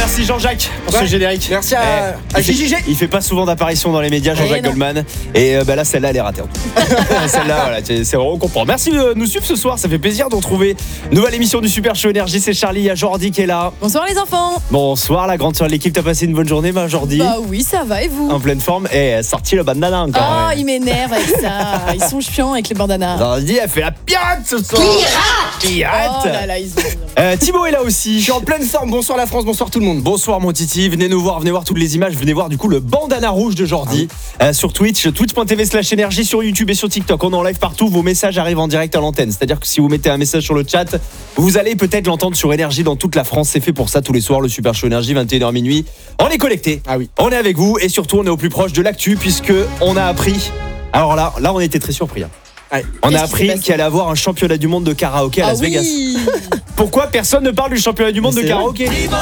Merci Jean-Jacques pour ce générique. Merci à JJG. Il fait pas souvent d'apparition dans les médias, Jean-Jacques Goldman. Et là, celle-là, elle est ratée. Celle-là, voilà, c'est vraiment on comprend. Merci de nous suivre ce soir. Ça fait plaisir de retrouver une nouvelle émission du Super Show Énergie. C'est Charlie, il y a Jordi qui est là. Bonsoir les enfants. Bonsoir la grande soeur de l'équipe. T'as passé une bonne journée, ma Jordi? Bah oui, ça va et vous? En pleine forme. Et sorti le bandana encore. Oh, il m'énerve avec ça. Ils sont chiants avec les bandanas. Jordi, elle fait la pirate ce soir. Pirate. Oh là là, ils ont... Thibaut est là aussi. Je suis en pleine forme. Bonsoir la France, bonsoir tout le monde. Bonsoir mon Titi, venez nous voir, venez voir toutes les images, venez voir du coup le bandana rouge de Jordi sur Twitch, twitch.tv/énergie, sur YouTube et sur TikTok. On est en live partout, vos messages arrivent en direct à l'antenne. C'est-à-dire que si vous mettez un message sur le chat, vous allez peut-être l'entendre sur Énergie dans toute la France. C'est fait pour ça tous les soirs, le Super Show Énergie, 21h minuit. On est connecté, on est avec vous et surtout on est au plus proche de l'actu puisque on a appris. Alors là on était très surpris. On a appris qu'il allait avoir un championnat du monde de karaoké à Las Vegas. Pourquoi personne ne parle du championnat du monde de karaoké? Viva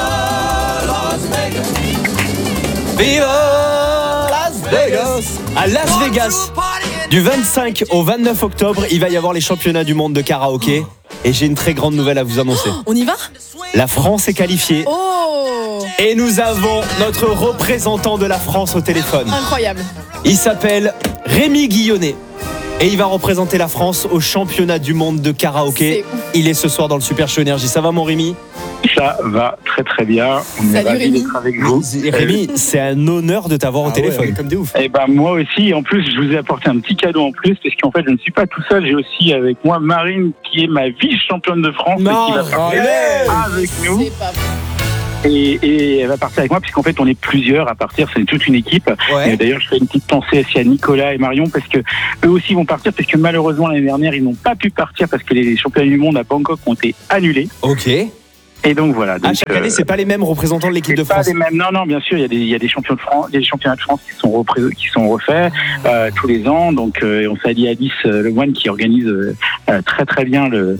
Las Vegas! À Las Vegas, du 25 au 29 octobre, il va y avoir les championnats du monde de karaoké. Et j'ai une très grande nouvelle à vous annoncer. On y va? La France est qualifiée. Oh! Et nous avons notre représentant de la France au téléphone. Incroyable. Il s'appelle Rémi Guillonnet. Et il va représenter la France au championnat du monde de karaoké. Il est ce soir dans le Super Show Énergie. Ça va mon Rémi? Ça va très très bien. On est ravis d'être avec vous. Rémi, c'est un honneur de t'avoir au téléphone. Comme des ouf. Et ben moi aussi. En plus, je vous ai apporté un petit cadeau en plus parce qu'en fait, je ne suis pas tout seul. J'ai aussi avec moi Marine qui est ma vice-championne de France et qui va partir avec nous. C'est pas vrai. Et elle va partir avec moi puisqu'en fait on est plusieurs à partir, c'est toute une équipe. Et d'ailleurs je fais une petite pensée aussi à Nicolas et Marion parce que eux aussi vont partir parce que malheureusement l'année dernière ils n'ont pas pu partir parce que les championnats du monde à Bangkok ont été annulés. Ok. Et donc voilà. Donc, chaque année, c'est pas les mêmes représentants de l'équipe de France. Pas les mêmes. Non, bien sûr, il y a des champions de France, des championnats de France qui sont refaits tous les ans. Donc, on s'allie à Alice Lemoine qui organise très très bien le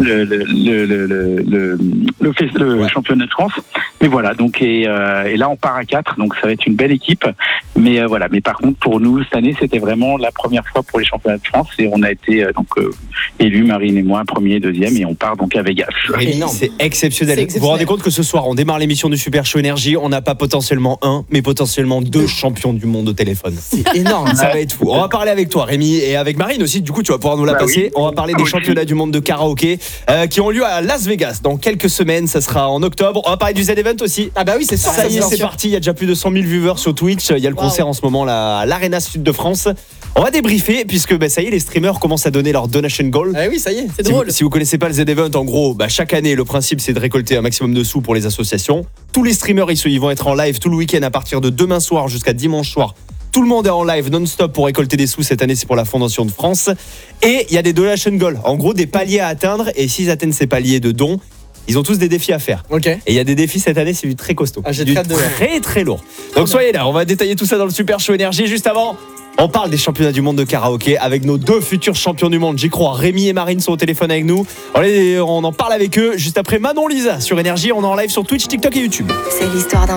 championnat de France. Mais voilà. Donc et là, on part à 4. Donc, ça va être une belle équipe. Mais voilà. Mais par contre, pour nous cette année, c'était vraiment la première fois pour les championnats de France et on a été élus, Marine et moi, premier, deuxième, et on part donc à Vegas. C'est exceptionnel. Vous vous rendez compte que ce soir, on démarre l'émission du Super Show Énergie. On n'a pas potentiellement un, mais potentiellement deux champions du monde au téléphone. C'est énorme. Ça va être fou. On va parler avec toi, Rémi, et avec Marine aussi. Du coup, tu vas pouvoir nous la passer. On va parler des championnats du monde de karaoké qui ont lieu à Las Vegas dans quelques semaines. Ça sera en octobre. On va parler du Z-Event aussi. Ah bah oui, c'est ça. Ça y est, c'est parti. Il y a déjà plus de 100 000 viewers sur Twitch. Il y a le concert en ce moment là, à l'Arena Sud de France. On va débriefer puisque ça y est, les streamers commencent à donner leur donation goal. Ah oui, ça y est, c'est drôle. Si vous connaissez pas le Z-Event, en gros, chaque année, le principe c'est de récolter un maximum de sous pour les associations. Tous les streamers, ils vont être en live tout le week-end à partir de demain soir jusqu'à dimanche soir. Tout le monde est en live non-stop pour récolter des sous. Cette année, c'est pour la Fondation de France. Et il y a des donation goals, en gros des paliers à atteindre. Et s'ils atteignent ces paliers de dons, ils ont tous des défis à faire. Et il y a des défis cette année, c'est du très costaud. J'ai du très très lourd. Donc soyez là, on va détailler tout ça dans le Super Show Énergie. Juste avant, on parle des championnats du monde de karaoké avec nos deux futurs champions du monde. J'y crois, Rémi et Marine sont au téléphone avec nous. On en parle avec eux juste après Manon Lisa sur Énergie. On est en live sur Twitch, TikTok et YouTube. C'est l'histoire d'un